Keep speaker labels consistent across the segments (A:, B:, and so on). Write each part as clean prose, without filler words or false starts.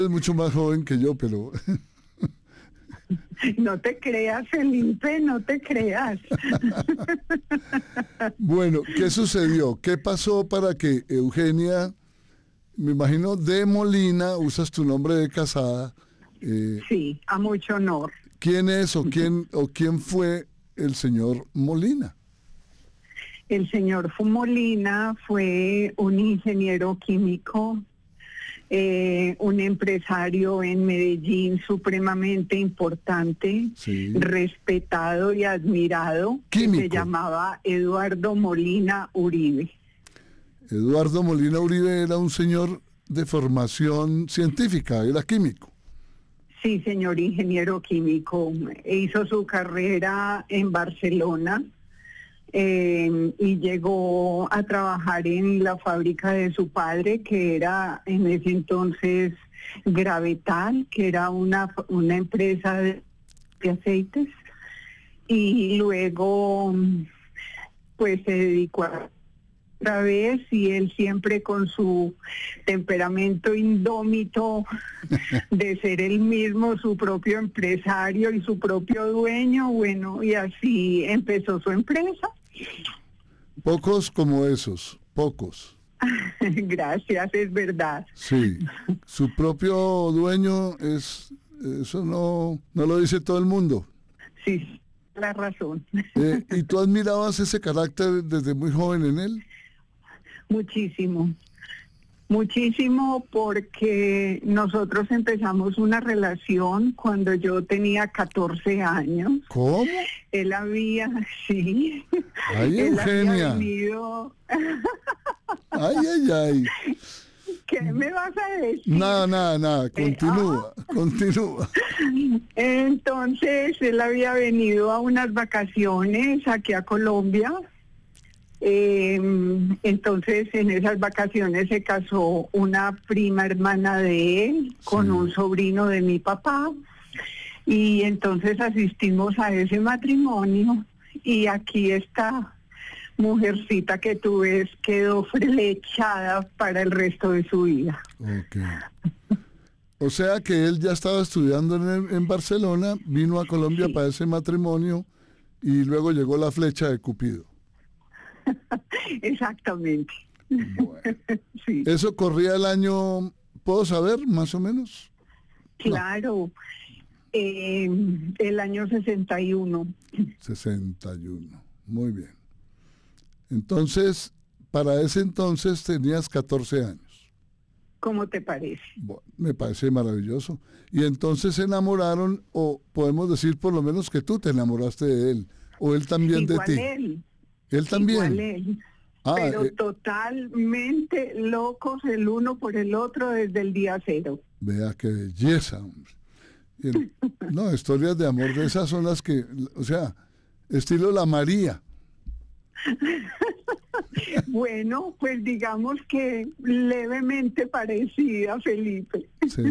A: Es mucho más joven que yo, pero
B: No te creas, Felipe, no te creas.
A: bueno, ¿qué sucedió? ¿Qué pasó para que Eugenia, me imagino de Molina, usas tu nombre de casada?
B: Sí, a mucho honor.
A: ¿Quién es o quién fue el señor Molina?
B: El señor Molina fue un ingeniero químico, un empresario en Medellín supremamente importante,
A: Sí.
B: respetado y admirado, que
A: Químico.
B: se llamaba Eduardo Molina Uribe.
A: Eduardo Molina Uribe era un señor de formación científica, era químico.
B: Sí, señor ingeniero químico. Hizo su carrera en Barcelona y llegó a trabajar en la fábrica de su padre, que era en ese entonces Gravetal, que era una empresa de aceites. Y luego, pues se dedicó a otra vez, y él siempre con su temperamento indómito de ser él mismo su propio empresario y su propio dueño, bueno, y así empezó su empresa.
A: Pocos como esos, pocos.
B: Gracias, es verdad.
A: Sí, su propio dueño eso no lo dice todo el mundo.
B: Sí, la razón.
A: ¿Y tú admirabas ese carácter desde muy joven en él?
B: Muchísimo. Muchísimo, porque nosotros empezamos una relación cuando yo tenía 14 años.
A: ¿Cómo?
B: Él había, sí.
A: Ay,
B: Él había
A: Eugenia.
B: venido.
A: Ay, ay, ay.
B: ¿Qué me vas a decir?
A: Nada, continúa.
B: Entonces, él había venido a unas vacaciones aquí a Colombia. Entonces, en esas vacaciones se casó una prima hermana de él con un sobrino de mi papá, y entonces asistimos a ese matrimonio, y aquí esta mujercita que tú ves quedó flechada para el resto de su vida.
A: Ok. O sea que él ya estaba estudiando en Barcelona, vino a Colombia
B: Sí.
A: para ese matrimonio y luego llegó la flecha de Cupido.
B: Exactamente.
A: Bueno.
B: Sí,
A: ¿Eso corría el año, puedo saber, más o menos?
B: claro. El año 61.
A: 61. Muy bien. Entonces, para ese entonces tenías 14 años.
B: ¿Cómo te parece?
A: Bueno, me parece maravilloso. Y entonces se enamoraron, o podemos decir por lo menos que tú te enamoraste de él, o él también
B: Igual
A: de ti.
B: él.
A: Él también.
B: Igual él.
A: Ah,
B: Pero totalmente locos el uno por el otro desde el día cero.
A: vea qué belleza, hombre. No, historias de amor de esas son las que, o sea, estilo la María.
B: Bueno, pues digamos que levemente parecida, Felipe.
A: Sí.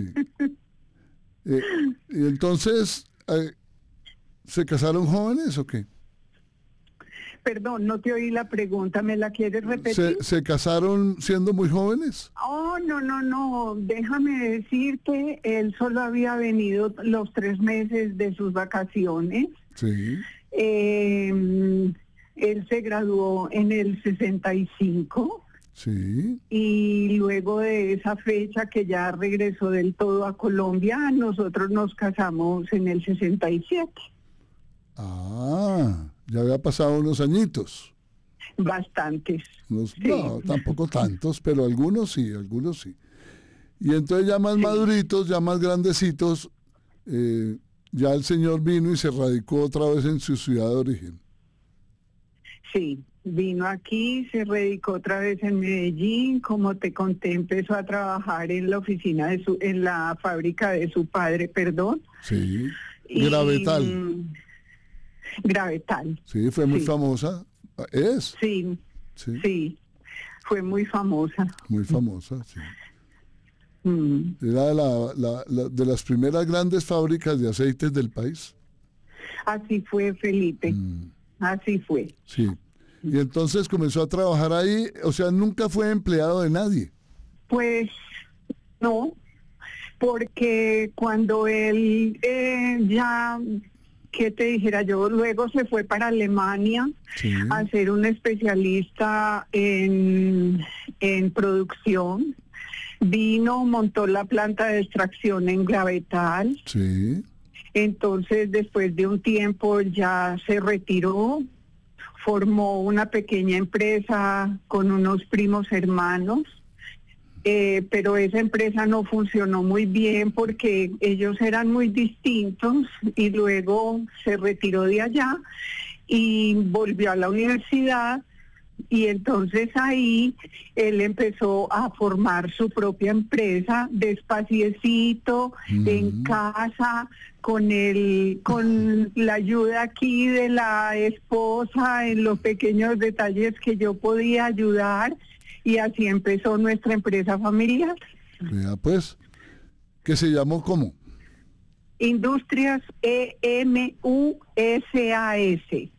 A: Y entonces, ¿se casaron jóvenes o qué?
B: Perdón, no te oí la pregunta, ¿me la quieres repetir?
A: ¿Se casaron siendo muy jóvenes?
B: Oh, no, déjame decir que él solo había venido los 3 meses de sus vacaciones.
A: Sí.
B: Él se graduó en el 65.
A: Sí.
B: Y luego de esa fecha que ya regresó del todo a Colombia, nosotros nos casamos en el 67.
A: Ah, ya había pasado unos añitos.
B: Bastantes.
A: Sí.
B: Sí.
A: No, tampoco tantos, pero algunos sí. Y entonces ya más maduritos, ya más grandecitos, ya el señor vino y se radicó otra vez en su ciudad de origen.
B: Sí, vino aquí, se radicó otra vez en Medellín, como te conté, empezó a trabajar en la oficina en la fábrica de su padre, perdón.
A: Sí.
B: Y,
A: Gravetal.
B: Gravetal.
A: Sí, fue muy famosa. ¿Es?
B: Sí, fue muy famosa.
A: Muy famosa, sí.
B: Mm.
A: Era de las primeras grandes fábricas de aceites del país.
B: Así fue, Felipe. Así fue.
A: Sí. Y entonces comenzó a trabajar ahí, o sea, nunca fue empleado de nadie.
B: Pues no, porque cuando él ya, ¿qué te dijera yo? Luego se fue para Alemania
A: Sí.
B: a ser un especialista en producción. Vino, montó la planta de extracción en Gravetal.
A: Sí.
B: Entonces, después de un tiempo ya se retiró, formó una pequeña empresa con unos primos hermanos, pero esa empresa no funcionó muy bien porque ellos eran muy distintos y luego se retiró de allá y volvió a la universidad. Y entonces ahí él empezó a formar su propia empresa despaciecito, en casa, con la ayuda aquí de la esposa, en los pequeños detalles que yo podía ayudar, y así empezó nuestra empresa familiar.
A: Vea pues, que se llamó ¿cómo?
B: Industrias EMUSAS.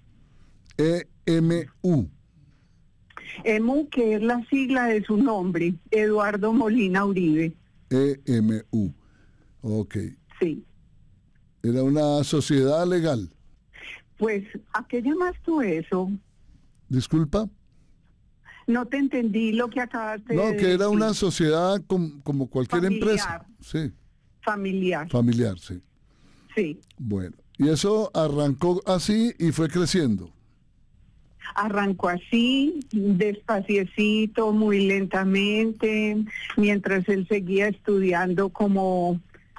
A: EMU.
B: EMU, que es la sigla de su nombre, Eduardo Molina Uribe.
A: EMU. Ok.
B: Sí.
A: Era una sociedad legal.
B: Pues, ¿a qué llamas tú eso?
A: Disculpa.
B: No te entendí lo que acabaste de
A: No, que era
B: decir.
A: una sociedad como cualquier
B: Familiar.
A: empresa. Sí,
B: Familiar,
A: familiar, sí.
B: sí.
A: Bueno, y eso arrancó así y fue creciendo.
B: Arrancó así, despaciecito, muy lentamente, mientras él seguía estudiando cómo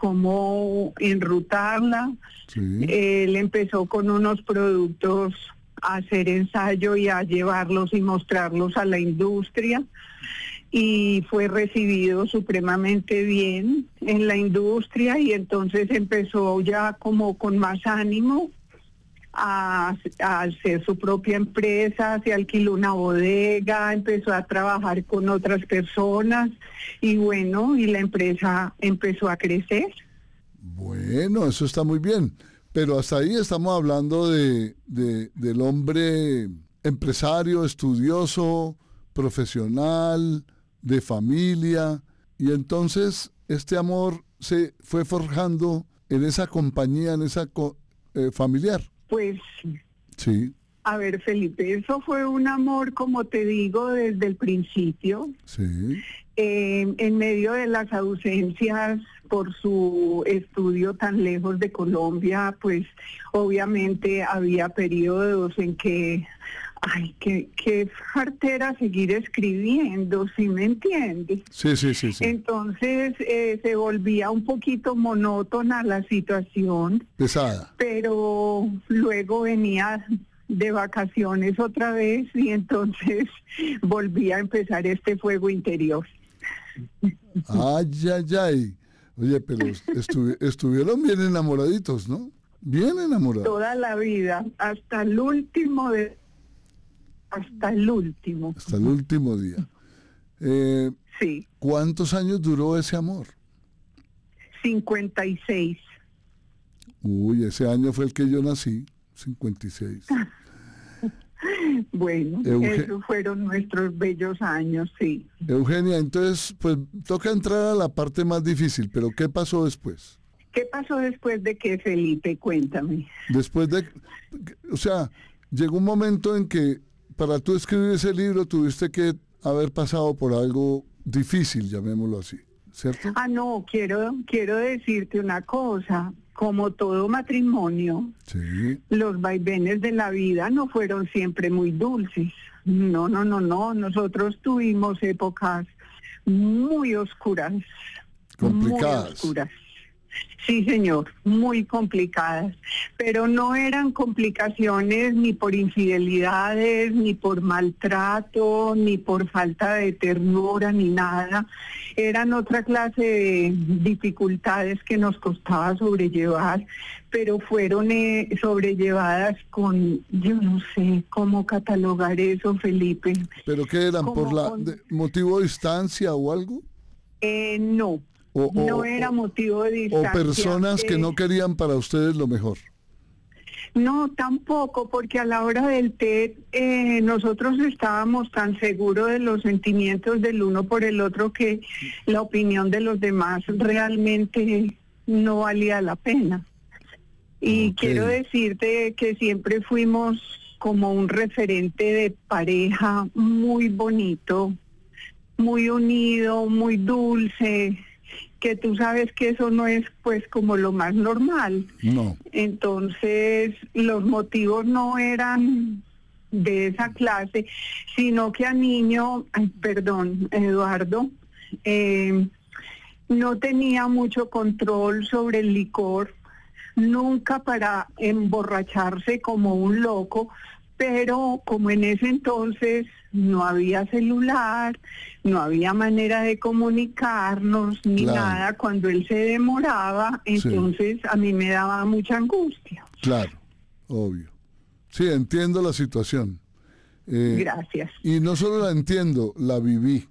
B: enrutarla.
A: Sí.
B: Él empezó con unos productos a hacer ensayo y a llevarlos y mostrarlos a la industria, y fue recibido supremamente bien en la industria, y entonces empezó ya como con más ánimo a hacer su propia empresa, se alquiló una bodega, empezó a trabajar con otras personas y bueno, y la empresa empezó a crecer.
A: Bueno, eso está muy bien. Pero hasta ahí estamos hablando del hombre empresario, estudioso, profesional, de familia. Y entonces este amor se fue forjando en esa compañía, en esa familiar.
B: Pues,
A: Sí,
B: a ver, Felipe, eso fue un amor, como te digo, desde el principio.
A: sí,
B: En medio de las ausencias por su estudio tan lejos de Colombia, pues obviamente había periodos en que, ay, qué jartera seguir escribiendo, ¿sí me entiendes?
A: sí, sí, sí, sí.
B: Entonces se volvía un poquito monótona la situación,
A: Pesada.
B: pero luego venía de vacaciones otra vez y entonces volví a empezar este fuego interior.
A: Ay, ay, ay. Oye, pero estuvieron bien enamoraditos, ¿no? Bien enamorados.
B: Toda la vida, hasta el último hasta el último.
A: Hasta el último día.
B: Sí,
A: ¿Cuántos años duró ese amor?
B: 56.
A: Uy, ese año fue el que yo nací, 56.
B: Bueno, esos fueron nuestros bellos años, sí.
A: Eugenia, entonces, pues toca entrar a la parte más difícil, pero ¿qué pasó después?
B: ¿Qué pasó después de que, Felipe? Cuéntame.
A: Después de, o sea, llegó un momento en que para tú escribir ese libro tuviste que haber pasado por algo difícil, llamémoslo así, ¿cierto?
B: Ah, no, quiero decirte una cosa. Como todo matrimonio,
A: Sí,
B: los vaivenes de la vida no fueron siempre muy dulces. No. Nosotros tuvimos épocas muy oscuras.
A: complicadas.
B: Muy oscuras. Sí, señor, muy complicadas, pero no eran complicaciones ni por infidelidades, ni por maltrato, ni por falta de ternura, ni nada. Eran otra clase de dificultades que nos costaba sobrellevar, pero fueron sobrellevadas con, yo no sé cómo catalogar eso, Felipe.
A: ¿Pero qué eran? ¿Por motivo de distancia o algo?
B: No. No era motivo de distancia.
A: O personas que no querían para ustedes lo mejor.
B: No, tampoco, porque a la hora del té nosotros estábamos tan seguros de los sentimientos del uno por el otro que la opinión de los demás realmente no valía la pena. Y
A: Ok.
B: quiero decirte que siempre fuimos como un referente de pareja muy bonito, muy unido, muy dulce, que tú sabes que eso no es pues como lo más normal.
A: No.
B: Entonces los motivos no eran de esa clase, sino que a niño, ay, perdón, Eduardo, no tenía mucho control sobre el licor, nunca para emborracharse como un loco, pero como en ese entonces no había celular, no había manera de comunicarnos ni
A: Claro.
B: nada, cuando él se demoraba,
A: Sí.
B: entonces a mí me daba mucha angustia.
A: Claro, obvio. Sí, entiendo la situación.
B: Gracias.
A: Y no solo la entiendo, la viví.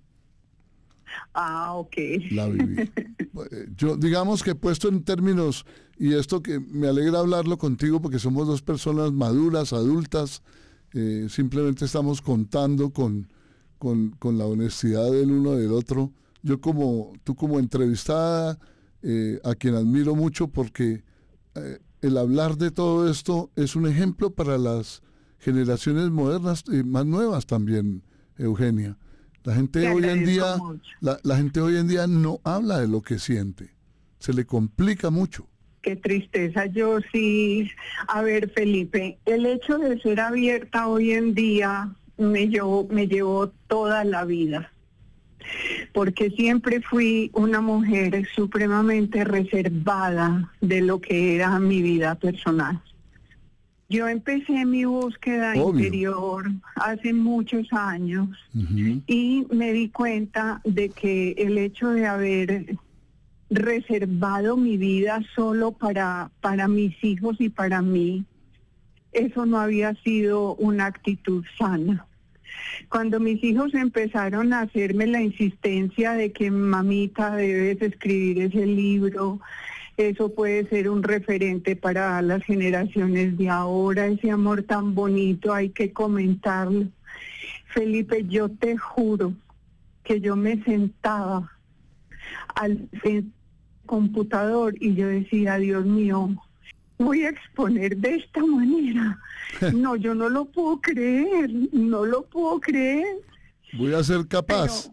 B: Ah, ok.
A: La viví. Yo, digamos que puesto en términos, y esto que me alegra hablarlo contigo porque somos dos personas maduras, adultas, simplemente estamos contando con la honestidad del uno del otro. Tú como entrevistada, a quien admiro mucho porque el hablar de todo esto es un ejemplo para las generaciones modernas y más nuevas también, Eugenia. La gente
B: Te
A: hoy en
B: agradezco
A: día,
B: mucho.
A: la gente hoy en día no habla de lo que siente. Se le complica mucho.
B: Qué tristeza, yo sí. A ver, Felipe, el hecho de ser abierta hoy en día me llevó toda la vida, porque siempre fui una mujer supremamente reservada de lo que era mi vida personal. Yo empecé mi búsqueda
A: Obvio.
B: interior hace muchos años
A: Ujú.
B: y me di cuenta de que el hecho de haber reservado mi vida solo para mis hijos y para mí, eso no había sido una actitud sana. Cuando mis hijos empezaron a hacerme la insistencia de que mamita debes escribir ese libro, eso puede ser un referente para las generaciones de ahora, ese amor tan bonito, hay que comentarlo. Felipe, yo te juro que yo me sentaba al computador y yo decía, Dios mío, voy a exponer de esta manera. No, yo no lo puedo creer, no lo puedo creer.
A: Voy a ser capaz.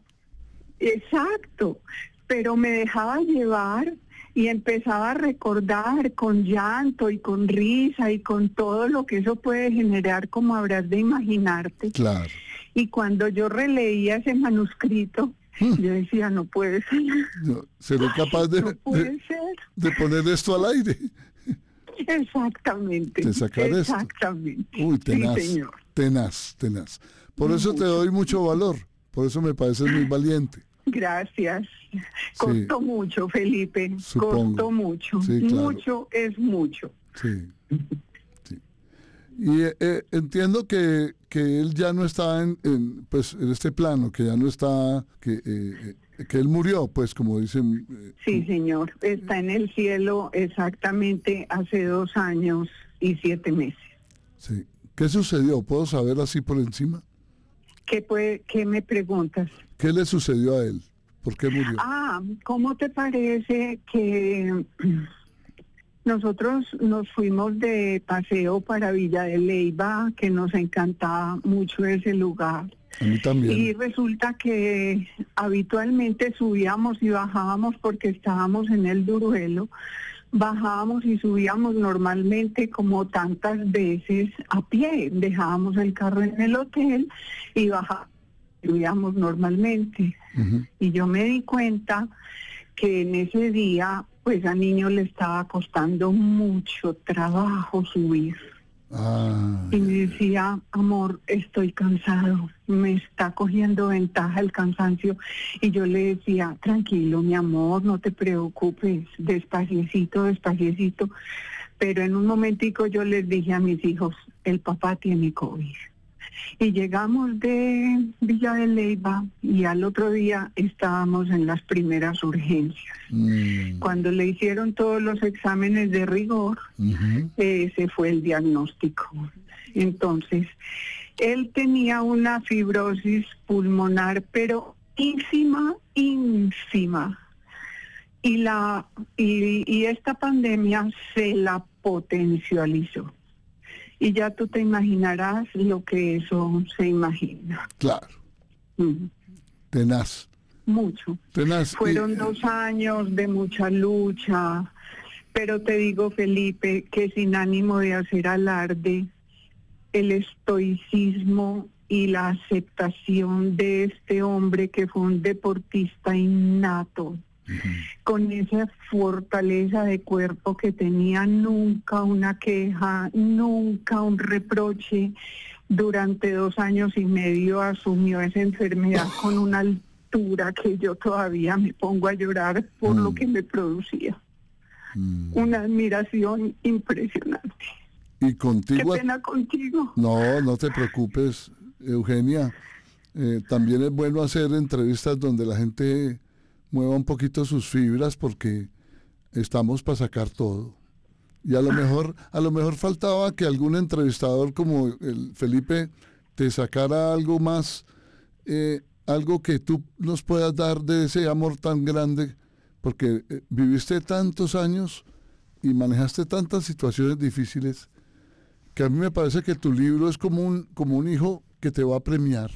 B: Exacto, pero me dejaba llevar y empezaba a recordar con llanto y con risa y con todo lo que eso puede generar, como habrás de imaginarte.
A: Claro.
B: Y cuando yo releía ese manuscrito, yo decía, no puede ser.
A: No, seré capaz
B: No puede ser.
A: de poner esto al aire,
B: Exactamente.
A: de sacar esto.
B: Exactamente.
A: Uy, tenaz,
B: Sí, señor.
A: tenaz. Por eso te doy mucho valor, por eso me pareces muy valiente.
B: Gracias. Costó mucho, Felipe.
A: Supongo.
B: Costó mucho.
A: Sí, claro.
B: Mucho es mucho.
A: Sí. Y entiendo que él ya no está en este plano, que ya no está, que él murió, pues como dicen.
B: Sí, señor. Está en el cielo exactamente hace 2 años y 7 meses.
A: Sí. ¿Qué sucedió? ¿Puedo saber así por encima?
B: ¿Qué me preguntas?
A: ¿Qué le sucedió a él? ¿Por qué murió?
B: Ah, ¿cómo te parece que nosotros nos fuimos de paseo para Villa de Leyva, que nos encantaba mucho ese lugar?
A: A mí también.
B: Y resulta que habitualmente subíamos y bajábamos porque estábamos en el Duruelo, bajábamos y subíamos normalmente como tantas veces a pie, dejábamos el carro en el hotel y bajábamos, subíamos normalmente.
A: Uh-huh.
B: Y yo me di cuenta que en ese día, pues al niño le estaba costando mucho trabajo subir.
A: Ah,
B: Y me decía, amor, estoy cansado, me está cogiendo ventaja el cansancio. Y yo le decía, tranquilo, mi amor, no te preocupes, despaciecito. Pero en un momentico yo les dije a mis hijos, el papá tiene COVID. Y llegamos de Villa de Leyva y al otro día estábamos en las primeras urgencias. Cuando le hicieron todos los exámenes de rigor, ese fue el diagnóstico. Entonces, él tenía una fibrosis pulmonar, pero ínfima. Y esta pandemia se la potencializó. Y ya tú te imaginarás lo que eso se imagina.
A: Claro. Tenaz.
B: Mucho.
A: Tenaz.
B: Fueron 2 años de mucha lucha, pero te digo, Felipe, que sin ánimo de hacer alarde, el estoicismo y la aceptación de este hombre que fue un deportista innato, con esa fortaleza de cuerpo que tenía, nunca una queja, nunca un reproche. Durante 2 años y medio asumió esa enfermedad con una altura que yo todavía me pongo a llorar por lo que me producía. Una admiración impresionante.
A: Y contigo.
B: Qué pena contigo.
A: No, no te preocupes, Eugenia. También es bueno hacer entrevistas donde la gente mueva un poquito sus fibras porque estamos para sacar todo. Y a lo mejor faltaba que algún entrevistador como el Felipe te sacara algo más, algo que tú nos puedas dar de ese amor tan grande, porque viviste tantos años y manejaste tantas situaciones difíciles que a mí me parece que tu libro es como un hijo que te va a premiar.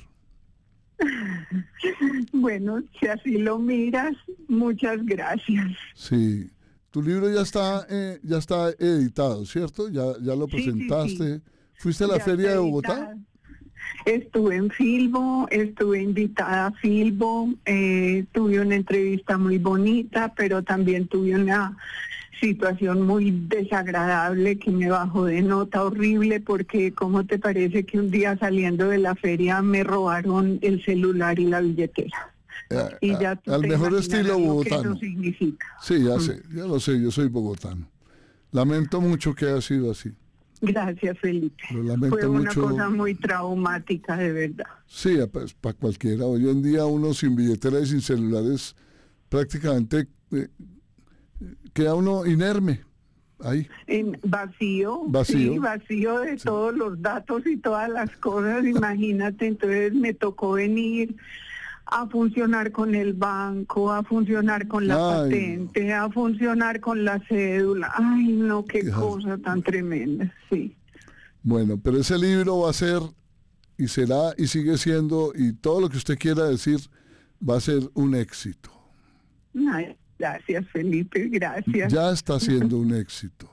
B: Bueno, si así lo miras, muchas gracias.
A: Sí, tu libro ya está editado, ¿cierto? Ya lo presentaste.
B: Sí.
A: ¿Fuiste a la feria de Bogotá?
B: Estuve en Filbo, estuve invitada a Filbo, tuve una entrevista muy bonita, pero también tuve una situación muy desagradable que me bajó de nota horrible porque ¿cómo te parece que un día saliendo de la feria me robaron el celular y la billetera? Y ya tú
A: al
B: te
A: mejor
B: imaginas
A: estilo
B: lo
A: bogotano.
B: que eso significa.
A: Sí, ya lo sé, yo soy bogotano. Lamento mucho que haya sido así.
B: Gracias, Felipe.
A: Lo lamento
B: Fue una
A: mucho.
B: cosa muy traumática, de verdad.
A: Sí, pues, para cualquiera. Hoy en día uno sin billetera y sin celulares prácticamente queda uno inerme. Ahí.
B: Vacío,
A: Vacío.
B: sí, vacío de todos los datos y todas las cosas, imagínate. Entonces me tocó venir a funcionar con el banco, a funcionar con la patente, a funcionar con la cédula. Ay, no, qué cosa tan tremenda, sí.
A: Bueno, pero ese libro va a ser, y será, y sigue siendo, y todo lo que usted quiera decir, va a ser un éxito.
B: Ay, gracias, Felipe, gracias.
A: Ya está siendo un éxito.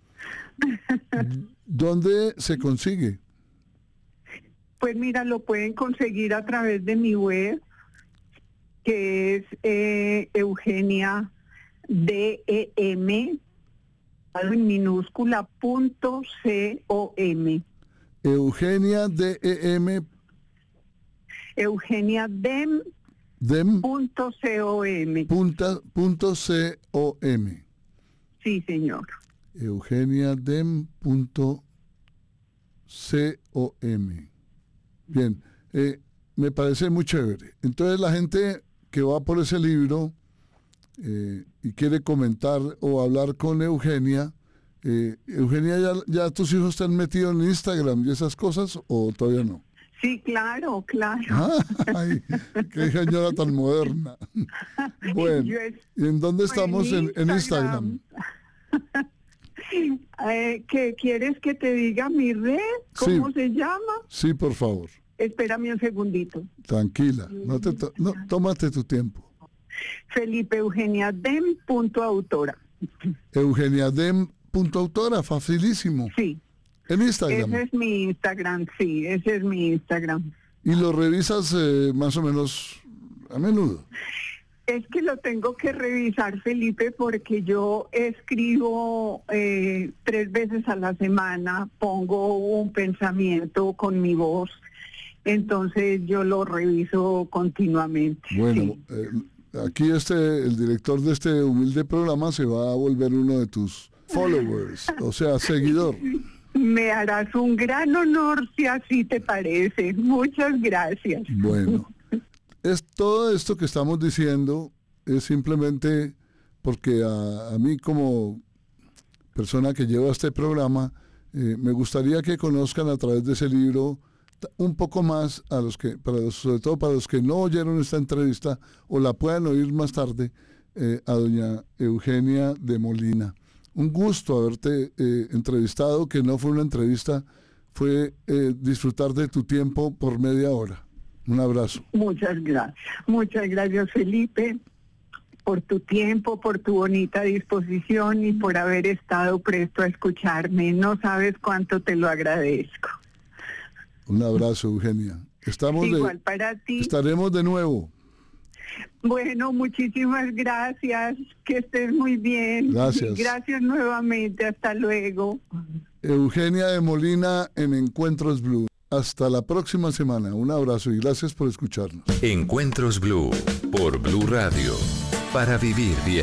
A: ¿Dónde se consigue?
B: Pues mira, lo pueden conseguir a través de mi web, que es Eugenia DEM, en minúscula, .com.
A: Eugenia DEM.
B: Eugenia DEM.
A: .com.
B: Sí, señor.
A: eugeniadem.com. Bien, me parece muy chévere. Entonces la gente que va por ese libro y quiere comentar o hablar con Eugenia, Eugenia, ¿ya tus hijos están metidos en Instagram y esas cosas o todavía no?
B: Sí, claro.
A: Ay, qué señora tan moderna. Bueno, ¿y en dónde estamos en Instagram?
B: ¿Qué quieres que te diga mi red? ¿Cómo se llama?
A: Sí, por favor.
B: Espérame un segundito.
A: Tranquila, tómate tu tiempo.
B: Felipe Eugenia Dem .autora.
A: Eugenia Dem .autora, facilísimo.
B: Sí.
A: En Instagram.
B: Ese es mi Instagram, sí, ese es mi Instagram.
A: ¿Y lo revisas más o menos a menudo?
B: Es que lo tengo que revisar, Felipe, porque yo escribo 3 veces a la semana, pongo un pensamiento con mi voz, entonces yo lo reviso continuamente.
A: Bueno,
B: sí.
A: Aquí el director de este humilde programa se va a volver uno de tus followers, o sea, seguidor.
B: Me harás un gran honor si así te parece. Muchas gracias.
A: Bueno, es todo esto que estamos diciendo es simplemente porque a mí como persona que lleva este programa, me gustaría que conozcan a través de ese libro un poco más a los que, sobre todo para los que no oyeron esta entrevista o la puedan oír más tarde, a doña Eugenia de Molina. Un gusto haberte entrevistado, que no fue una entrevista, fue disfrutar de tu tiempo por media hora. Un abrazo.
B: Muchas gracias, Felipe, por tu tiempo, por tu bonita disposición y por haber estado presto a escucharme. No sabes cuánto te lo agradezco.
A: Un abrazo, Eugenia.
B: Igual para ti.
A: Estaremos de nuevo.
B: Bueno, muchísimas gracias. Que estés muy bien.
A: Gracias.
B: Gracias nuevamente. Hasta luego.
A: Eugenia de Molina en Encuentros Blue. Hasta la próxima semana. Un abrazo y gracias por escucharnos.
C: Encuentros Blue por Blue Radio. Para vivir bien.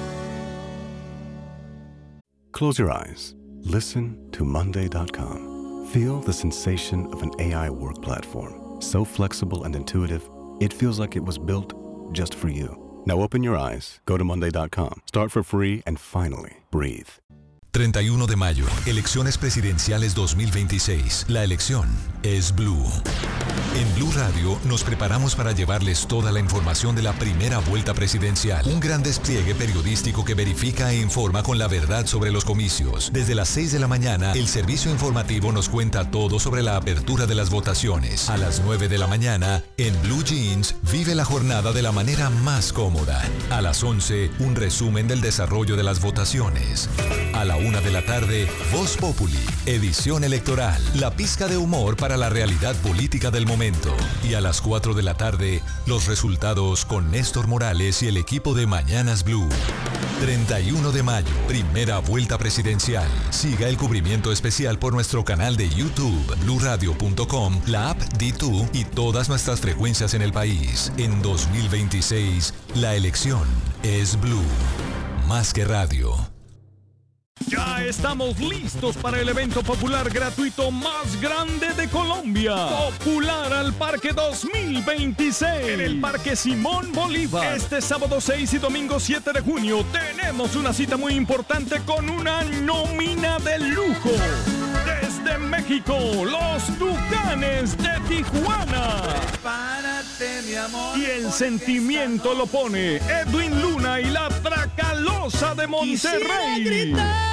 D: Close your eyes. Listen to Monday.com. Feel the sensation of an AI work platform. So flexible and intuitive, it feels like it was built just for you. Now open your eyes, go to Monday.com, start for free, and finally, breathe.
E: 31 de mayo, elecciones presidenciales 2026. La elección es Blue. En Blue Radio nos preparamos para llevarles toda la información de la primera vuelta presidencial. Un gran despliegue periodístico que verifica e informa con la verdad sobre los comicios. Desde las 6 de la mañana, el servicio informativo nos cuenta todo sobre la apertura de las votaciones. A las 9 de la mañana, en Blue Jeans, vive la jornada de la manera más cómoda. A las 11, un resumen del desarrollo de las votaciones. A la 1 de la tarde, Voz Populi, edición electoral, la pizca de humor para la realidad política del momento. Y a las 4 de la tarde, los resultados con Néstor Morales y el equipo de Mañanas Blue. 31 de mayo, primera vuelta presidencial. Siga el cubrimiento especial por nuestro canal de YouTube, bluradio.com, la app D2 y todas nuestras frecuencias en el país. En 2026, la elección es Blue. Más que radio.
F: Ya estamos listos para el evento popular gratuito más grande de Colombia. Popular al Parque 2026. En el Parque Simón Bolívar. Este sábado 6 y domingo 7 de junio tenemos una cita muy importante con una nómina de lujo. Desde México, los Tucanes de Tijuana.
G: Prepárate, mi amor.
F: Y el sentimiento lo pone Edwin Luna y la Tracalosa de Monterrey.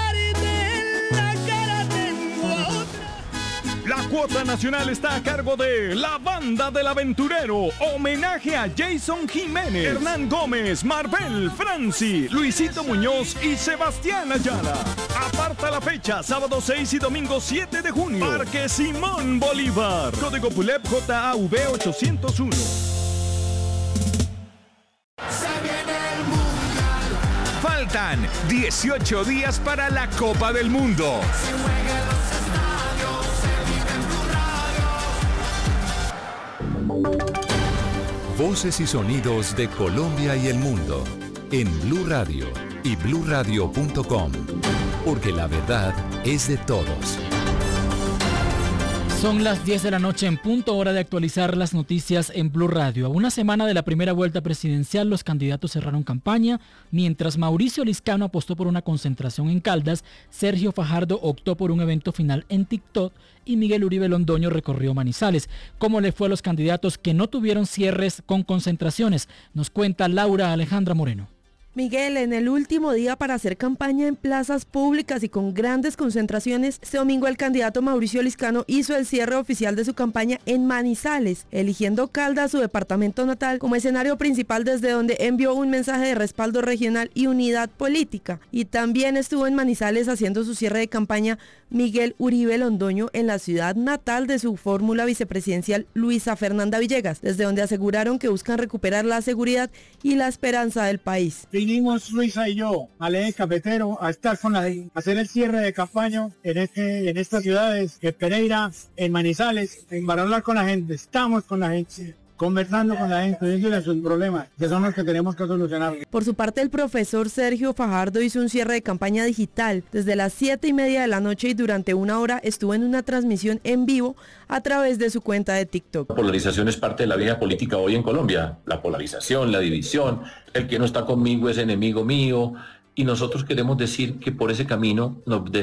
F: La cuota nacional está a cargo de La Banda del Aventurero, homenaje a Jason Jiménez, Hernán Gómez, Marvel, Franci, Luisito Muñoz y Sebastián Ayala. Aparta la fecha, sábado 6 y domingo 7 de junio. Parque Simón Bolívar. Código PULEP JAV 801.
H: Faltan 18 días para la Copa del Mundo.
C: Voces y sonidos de Colombia y el mundo en Blue Radio y bluradio.com, porque la verdad es de todos.
I: Son las 10 de la noche en punto, hora de actualizar las noticias en Blue Radio. A una semana de la primera vuelta presidencial, los candidatos cerraron campaña. Mientras Mauricio Liscano apostó por una concentración en Caldas, Sergio Fajardo optó por un evento final en TikTok y Miguel Uribe Londoño recorrió Manizales. ¿Cómo le fue a los candidatos que no tuvieron cierres con concentraciones? Nos cuenta Laura Alejandra Moreno.
J: Miguel, en el último día para hacer campaña en plazas públicas y con grandes concentraciones, este domingo el candidato Mauricio Liscano hizo el cierre oficial de su campaña en Manizales, eligiendo Caldas, su departamento natal, como escenario principal desde donde envió un mensaje de respaldo regional y unidad política. Y también estuvo en Manizales haciendo su cierre de campaña Miguel Uribe Londoño en la ciudad natal de su fórmula vicepresidencial Luisa Fernanda Villegas, desde donde aseguraron que buscan recuperar la seguridad y la esperanza del país.
K: Vinimos Luisa y yo al eje cafetero a estar con a hacer el cierre de campaña en estas ciudades, en Pereira, en Manizales, en hablar con la gente. Estamos con la gente. conversando con la gente, diciéndole sus problemas, que son los que tenemos que solucionar.
J: Por su parte, el profesor Sergio Fajardo hizo un cierre de campaña digital. Desde las 7:30 de la noche y durante una hora estuvo en una transmisión en vivo a través de su cuenta de TikTok.
L: La polarización es parte de la vida política hoy en Colombia. La polarización, la división, el que no está conmigo es enemigo mío. Y nosotros queremos decir que por ese camino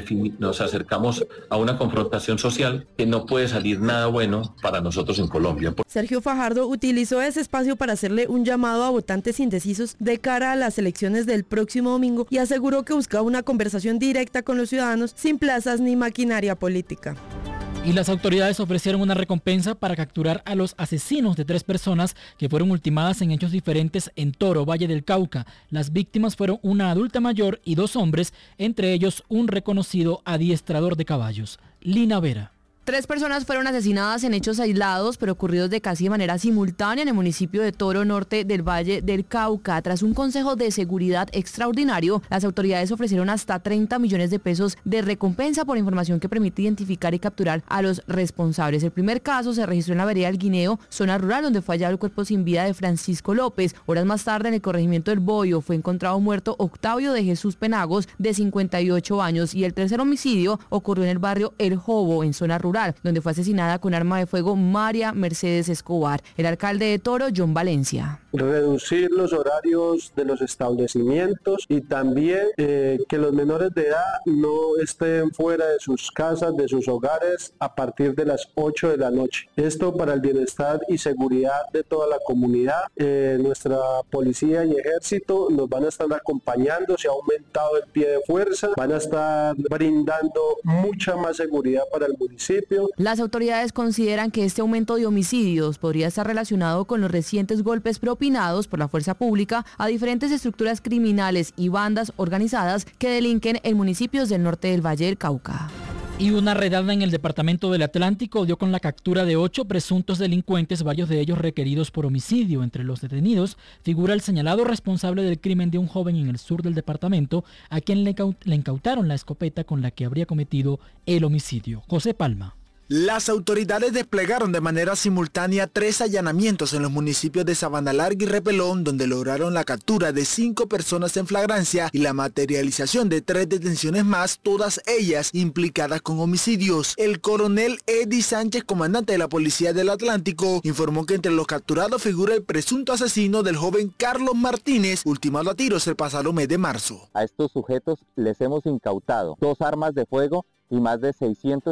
L: nos acercamos a una confrontación social que no puede salir nada bueno para nosotros en Colombia.
J: Sergio Fajardo utilizó ese espacio para hacerle un llamado a votantes indecisos de cara a las elecciones del próximo domingo y aseguró que buscaba una conversación directa con los ciudadanos sin plazas ni maquinaria política.
I: Y las autoridades ofrecieron una recompensa para capturar a los asesinos de 3 personas que fueron ultimadas en hechos diferentes en Toro, Valle del Cauca. Las víctimas fueron una adulta mayor y 2 hombres, entre ellos un reconocido adiestrador de caballos. Lina Vera.
M: 3 personas fueron asesinadas en hechos aislados, pero ocurridos de casi de manera simultánea en el municipio de Toro, norte del Valle del Cauca. Tras un consejo de seguridad extraordinario, las autoridades ofrecieron hasta 30 millones de pesos de recompensa por información que permite identificar y capturar a los responsables. El primer caso se registró en la vereda del Guineo, zona rural, donde fue hallado el cuerpo sin vida de Francisco López. Horas más tarde, en el corregimiento del Boyo, fue encontrado muerto Octavio de Jesús Penagos, de 58 años. Y el tercer homicidio ocurrió en el barrio El Jobo, en zona rural, donde fue asesinada con arma de fuego María Mercedes Escobar. El alcalde de Toro, John Valencia.
N: Reducir los horarios de los establecimientos y también que los menores de edad no estén fuera de sus casas, de sus hogares a partir de las 8 de la noche. Esto para el bienestar y seguridad de toda la comunidad. Nuestra policía y ejército nos van a estar acompañando, se ha aumentado el pie de fuerza, van a estar brindando mucha más seguridad para el municipio.
M: Las autoridades consideran que este aumento de homicidios podría estar relacionado con los recientes golpes propinados por la fuerza pública a diferentes estructuras criminales y bandas organizadas que delinquen en municipios del norte del Valle del Cauca.
I: Y una redada en el departamento del Atlántico dio con la captura de 8 presuntos delincuentes, varios de ellos requeridos por homicidio. Entre los detenidos figura el señalado responsable del crimen de un joven en el sur del departamento, a quien le incautaron la escopeta con la que habría cometido el homicidio. José Palma.
O: Las autoridades desplegaron de manera simultánea 3 allanamientos en los municipios de Sabana Larga y Repelón, donde lograron la captura de 5 personas en flagrancia y la materialización de 3 detenciones más, todas ellas implicadas con homicidios. El coronel Eddie Sánchez, comandante de la Policía del Atlántico, informó que entre los capturados figura el presunto asesino del joven Carlos Martínez, ultimado a tiros el pasado mes de marzo.
P: A estos sujetos les hemos incautado 2 armas de fuego y más de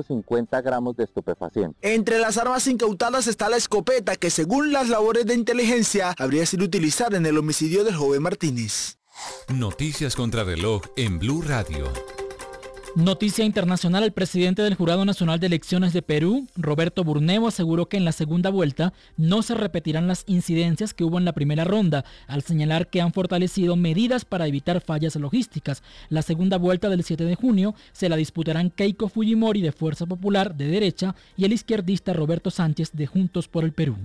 P: 650 gramos de estupefacientes.
O: Entre las armas incautadas está la escopeta que, según las labores de inteligencia, habría sido utilizada en el homicidio del joven Martínez.
C: Noticias contra reloj en Blue Radio.
I: Noticia internacional: el presidente del Jurado Nacional de Elecciones de Perú, Roberto Burneo, aseguró que en la segunda vuelta no se repetirán las incidencias que hubo en la primera ronda, al señalar que han fortalecido medidas para evitar fallas logísticas. La segunda vuelta del 7 de junio se la disputarán Keiko Fujimori, de Fuerza Popular, de derecha, y el izquierdista Roberto Sánchez, de Juntos por el Perú.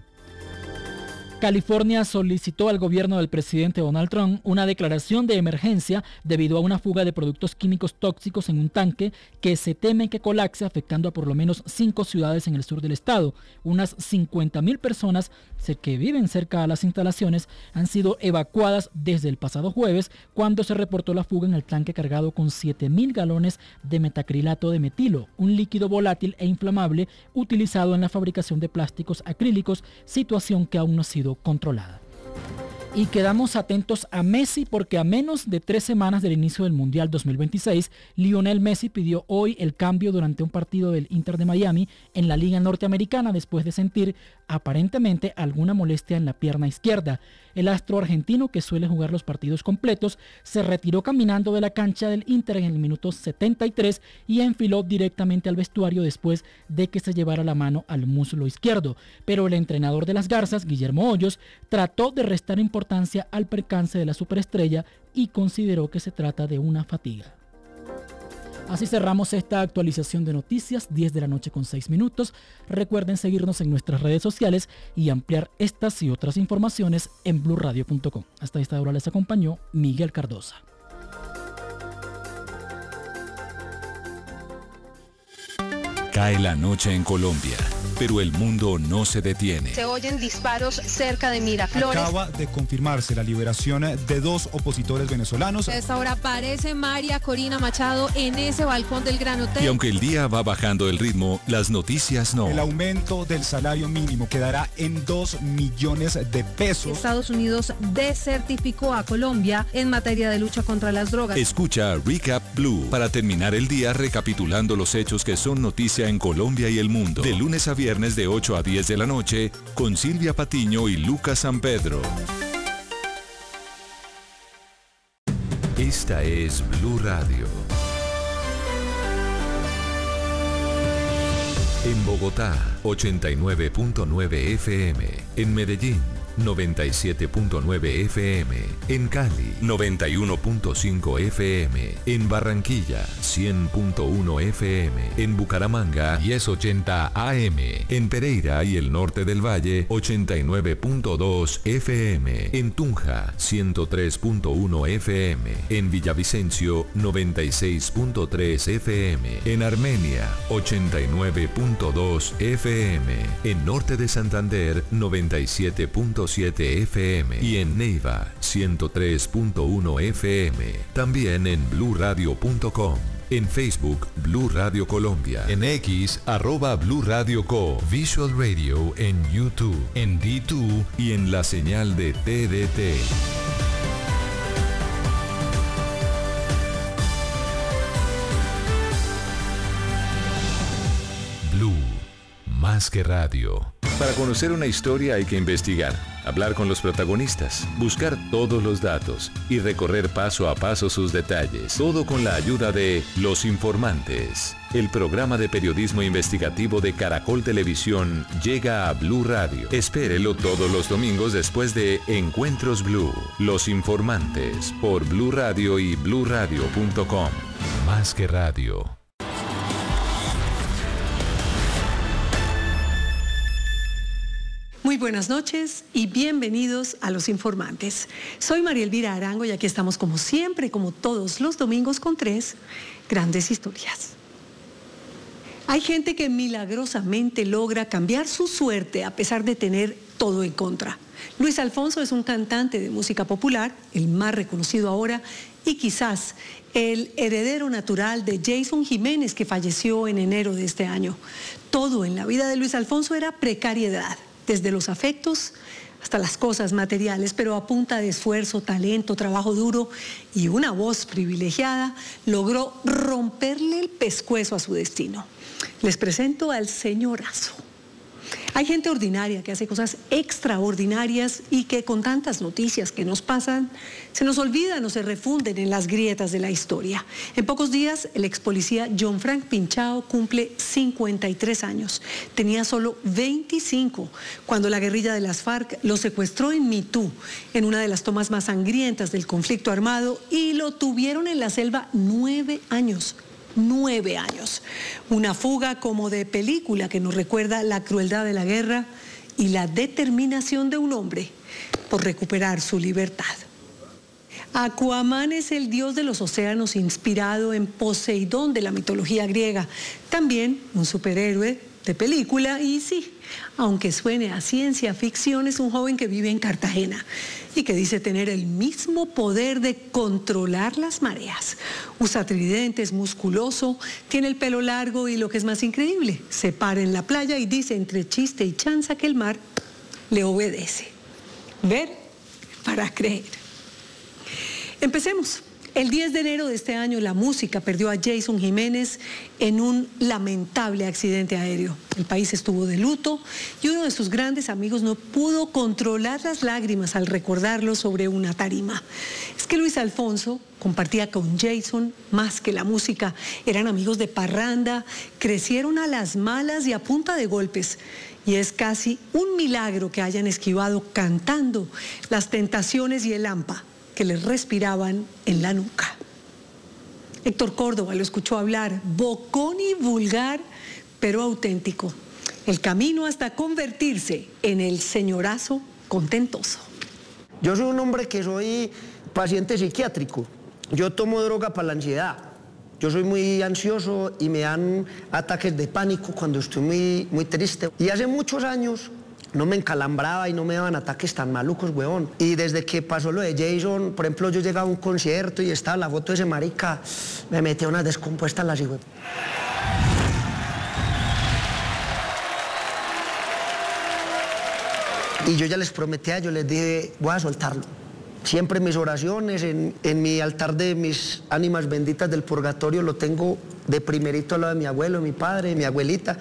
I: California solicitó al gobierno del presidente Donald Trump una declaración de emergencia debido a una fuga de productos químicos tóxicos en un tanque que se teme que colapse, afectando a por lo menos 5 ciudades en el sur del estado. Unas 50.000 personas que viven cerca a las instalaciones han sido evacuadas desde el pasado jueves, cuando se reportó la fuga en el tanque cargado con 7.000 galones de metacrilato de metilo, un líquido volátil e inflamable utilizado en la fabricación de plásticos acrílicos, situación que aún no ha sido controlada. Y quedamos atentos a Messi, porque a menos de 3 semanas del inicio del Mundial 2026, Lionel Messi pidió hoy el cambio durante un partido del Inter de Miami en la Liga Norteamericana, después de sentir aparentemente alguna molestia en la pierna izquierda. El astro argentino, que suele jugar los partidos completos, se retiró caminando de la cancha del Inter en el minuto 73 y enfiló directamente al vestuario después de que se llevara la mano al muslo izquierdo. Pero el entrenador de las Garzas, Guillermo Hoyos, trató de restar importancia al percance de la superestrella y consideró que se trata de una fatiga. Así cerramos esta actualización de noticias, 10 de la noche con 6 minutos. Recuerden seguirnos en nuestras redes sociales y ampliar estas y otras informaciones en bluradio.com. Hasta esta hora les acompañó Miguel Cardosa.
E: Cae la noche en Colombia. Pero el mundo no se detiene.
Q: Se oyen disparos cerca de Miraflores.
R: Acaba de confirmarse la liberación de 2 opositores venezolanos.
Q: A esta hora aparece María Corina Machado en ese balcón del Gran Hotel.
E: Y aunque el día va bajando el ritmo, las noticias no.
R: El aumento del salario mínimo quedará en 2 millones de pesos.
Q: Estados Unidos desertificó a Colombia en materia de lucha contra las drogas.
E: Escucha Recap Blue para terminar el día recapitulando los hechos que son noticia en Colombia y el mundo. De lunes a viernes de 8 a 10 de la noche con Silvia Patiño y Lucas San Pedro. Esta es Blue Radio. En Bogotá, 89.9 FM. En Medellín, 97.9 FM. En Cali, 91.5 FM. En Barranquilla, 100.1 FM. En Bucaramanga, 1080 AM. En Pereira y el norte del Valle, 89.2 FM. En Tunja, 103.1 FM. En Villavicencio, 96.3 FM. En Armenia, 89.2 FM. En norte de Santander, 97.7 FM y en Neiva 103.1 FM. También en bluradio.com. En Facebook, Blue Radio Colombia. En X, @Blue Radio Co. Visual Radio en YouTube, en D2 y en la señal de TDT. Blue, más que radio. Para conocer una historia hay que investigar, hablar con los protagonistas, buscar todos los datos y recorrer paso a paso sus detalles. Todo con la ayuda de Los Informantes. El programa de periodismo investigativo de Caracol Televisión llega a Blue Radio. Espérelo todos los domingos después de Encuentros Blue. Los Informantes por Blue Radio y bluradio.com. Más que radio.
S: Muy buenas noches y bienvenidos a Los Informantes. Soy María Elvira Arango y aquí estamos como siempre, como todos los domingos, con 3 grandes historias. Hay gente que milagrosamente logra cambiar su suerte a pesar de tener todo en contra. Luis Alfonso es un cantante de música popular, el más reconocido ahora, y quizás el heredero natural de Jason Jiménez, que falleció en enero de este año. Todo en la vida de Luis Alfonso era precariedad, desde los afectos hasta las cosas materiales, pero a punta de esfuerzo, talento, trabajo duro y una voz privilegiada, logró romperle el pescuezo a su destino. Les presento al señorazo. Hay gente ordinaria que hace cosas extraordinarias y que con tantas noticias que nos pasan, se nos olvidan o se refunden en las grietas de la historia. En pocos días, el ex policía John Frank Pinchao cumple 53 años. Tenía solo 25 cuando la guerrilla de las FARC lo secuestró en Mitú, en una de las tomas más sangrientas del conflicto armado, y lo tuvieron en la selva 9 años. 9 años. Una fuga como de película que nos recuerda la crueldad de la guerra y la determinación de un hombre por recuperar su libertad. Aquaman es el dios de los océanos inspirado en Poseidón de la mitología griega. También un superhéroe de película y sí, aunque suene a ciencia ficción, es un joven que vive en Cartagena y que dice tener el mismo poder de controlar las mareas. Usa tridentes, musculoso, tiene el pelo largo y lo que es más increíble, se para en la playa y dice entre chiste y chanza que el mar le obedece. Ver para creer. Empecemos. El 10 de enero de este año, la música perdió a Jason Jiménez en un lamentable accidente aéreo. El país estuvo de luto y uno de sus grandes amigos no pudo controlar las lágrimas al recordarlo sobre una tarima. Es que Luis Alfonso compartía con Jason más que la música. Eran amigos de parranda, crecieron a las malas y a punta de golpes. Y es casi un milagro que hayan esquivado cantando las tentaciones y el hampa que les respiraban en la nuca. Héctor Córdoba lo escuchó hablar, bocón y vulgar, pero auténtico. El camino hasta convertirse en el señorazo contentoso.
T: Yo soy un hombre que soy paciente psiquiátrico. Yo tomo droga para la ansiedad. Yo soy muy ansioso y me dan ataques de pánico cuando estoy muy triste. Y hace muchos años no me encalambraba y no me daban ataques tan malucos, weón. Y desde que pasó lo de Jason, por ejemplo, yo llegaba a un concierto y estaba la foto de ese marica, me metía unas descompuestas las hijos. Y yo ya les prometía, yo les dije, voy a soltarlo. Siempre en mis oraciones, en mi altar de mis ánimas benditas del purgatorio, lo tengo de primerito al lado de mi abuelo, mi padre, mi abuelita.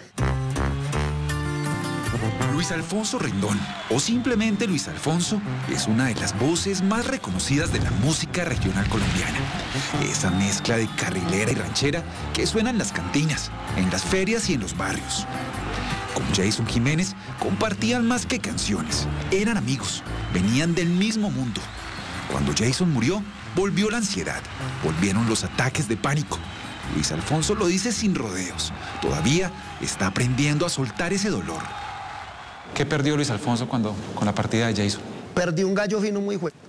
H: Luis Alfonso Rendón, o simplemente Luis Alfonso, es una de las voces más reconocidas de la música regional colombiana. Esa mezcla de carrilera y ranchera que suena en las cantinas, en las ferias y en los barrios. Con Jason Jiménez compartían más que canciones, eran amigos, venían del mismo mundo. Cuando Jason murió, volvió la ansiedad, volvieron los ataques de pánico. Luis Alfonso lo dice sin rodeos, todavía está aprendiendo a soltar ese dolor.
U: ¿Qué perdió Luis Alfonso con la partida de Jason?
T: Perdí un gallo fino muy fuerte.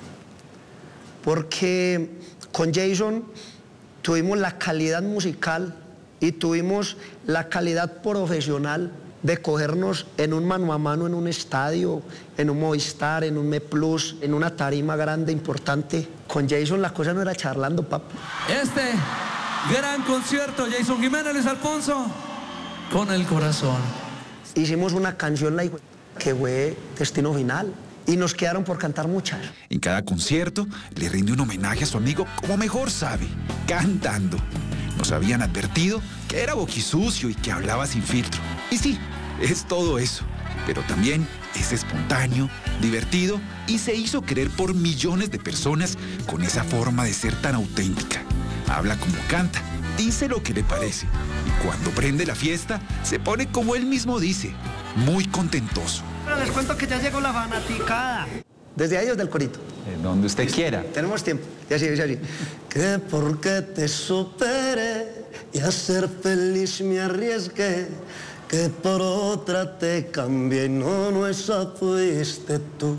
T: Porque con Jason tuvimos la calidad musical y tuvimos la calidad profesional de cogernos en un mano a mano en un estadio, en un Movistar, en un Me Plus, en una tarima grande, importante. Con Jason la cosa no era charlando, papi.
G: Este gran concierto, Jason Jiménez, Luis Alfonso, con el corazón.
T: Hicimos una canción que fue Destino Final y nos quedaron por cantar muchas.
H: En cada concierto le rinde un homenaje a su amigo como mejor sabe, cantando. Nos habían advertido que era boquisucio y que hablaba sin filtro. Y sí, es todo eso, pero también es espontáneo, divertido y se hizo querer por millones de personas con esa forma de ser tan auténtica. Habla como canta, dice lo que le parece. Y cuando prende la fiesta, se pone como él mismo dice, muy contentoso.
T: Pero les cuento que ya llegó la fanaticada. Desde ahí, desde el corito.
U: Donde usted quiera.
T: Tenemos tiempo. Y así, así. Que porque te superé y a ser feliz me arriesgué, que por otra te cambié y no esa fuiste tú.